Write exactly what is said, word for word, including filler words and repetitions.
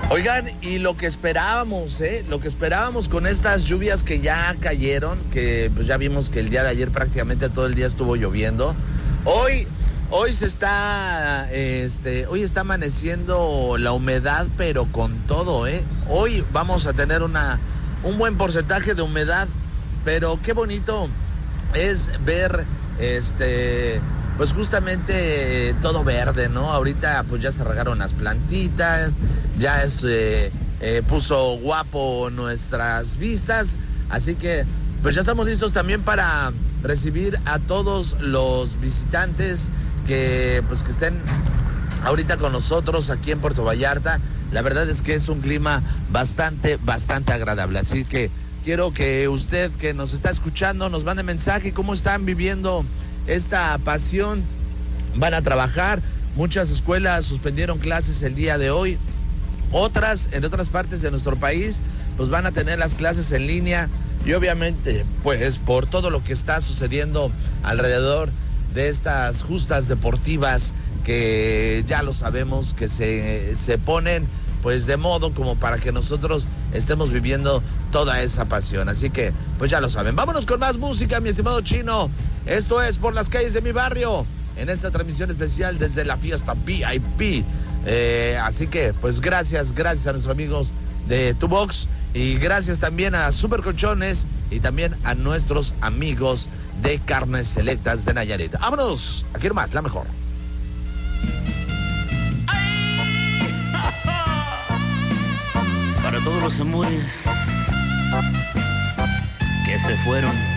Oigan, y lo que esperábamos, ¿eh? Lo que esperábamos con estas lluvias que ya cayeron, que pues ya vimos que el día de ayer prácticamente todo el día estuvo lloviendo. Hoy, hoy se está, este, hoy está amaneciendo la humedad, pero con todo, ¿eh? Hoy vamos a tener una, un buen porcentaje de humedad, pero qué bonito es ver, este... pues justamente eh, todo verde, ¿no? Ahorita pues ya se regaron las plantitas, ya es, eh, eh, puso guapo nuestras vistas, así que pues ya estamos listos también para recibir a todos los visitantes que pues que estén ahorita con nosotros aquí en Puerto Vallarta. La verdad es que es un clima bastante, bastante agradable, así que quiero que usted que nos está escuchando nos mande mensaje, cómo están viviendo esta pasión. Van a trabajar, muchas escuelas suspendieron clases el día de hoy, otras en otras partes de nuestro país pues van a tener las clases en línea y obviamente pues por todo lo que está sucediendo alrededor de estas justas deportivas que ya lo sabemos que se, se ponen pues de modo como para que nosotros estemos viviendo toda esa pasión, así que pues ya lo saben. Vámonos con más música, mi estimado Chino. Esto es Por las calles de mi barrio, en esta transmisión especial desde la fiesta V I P. Eh, así que, pues gracias, gracias a nuestros amigos de Tubox y gracias también a Super Colchones y también a nuestros amigos de Carnes Selectas de Nayarit. Vámonos, aquí nomás, la mejor. Para todos los amores que se fueron